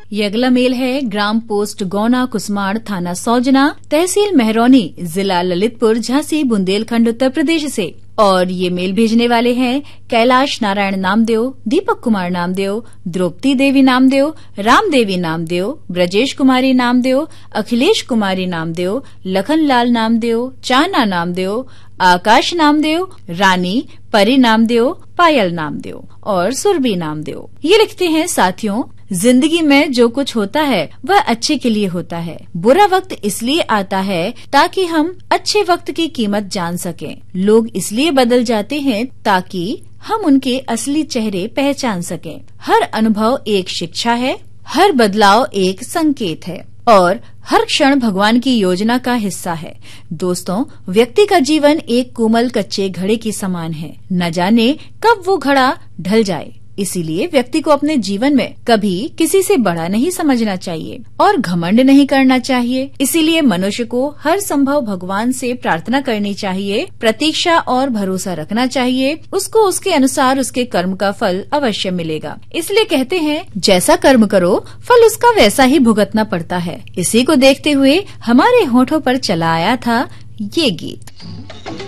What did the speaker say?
ये अगला मेल है ग्राम पोस्ट गौना कुसमाड़, थाना सौजना, तहसील मेहरौनी, जिला ललितपुर, झांसी, बुंदेलखंड, उत्तर प्रदेश से। और ये मेल भेजने वाले हैं कैलाश नारायण नामदेव, दीपक कुमार नामदेव, द्रौपदी देवी नामदेव, राम देवी नामदेव, ब्रजेश कुमारी नामदेव, अखिलेश कुमारी नामदेव, लखनलाल नामदेव, चाना नामदेव, आकाश नामदेव, रानी, परी नामदेव, पायल नामदेव और सुरभि नामदेव। ये लिखते हैं, साथियों, जिंदगी में जो कुछ होता है वह अच्छे के लिए होता है। बुरा वक्त इसलिए आता है ताकि हम अच्छे वक्त की कीमत जान सकें। लोग इसलिए बदल जाते हैं ताकि हम उनके असली चेहरे पहचान सकें। हर अनुभव एक शिक्षा है, हर बदलाव एक संकेत है और हर क्षण भगवान की योजना का हिस्सा है। दोस्तों, व्यक्ति का जीवन एक कोमल कच्चे घड़े की समान है। न जाने कब वो घड़ा ढल जाए। इसीलिए व्यक्ति को अपने जीवन में कभी किसी से बड़ा नहीं समझना चाहिए और घमंड नहीं करना चाहिए। इसीलिए मनुष्य को हर संभव भगवान से प्रार्थना करनी चाहिए, प्रतीक्षा और भरोसा रखना चाहिए। उसको उसके अनुसार उसके कर्म का फल अवश्य मिलेगा। इसलिए कहते हैं, जैसा कर्म करो फल उसका वैसा ही भुगतना पड़ता है। इसी को देखते हुए हमारे होठों पर चला आया था ये गीत।